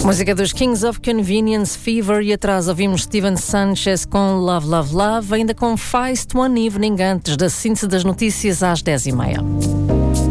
Música dos Kings of Convenience, Fever, e atrás ouvimos Steven Sanchez com Love, Love, Love, ainda com Feist One Evening, antes da síntese das notícias às 10h30.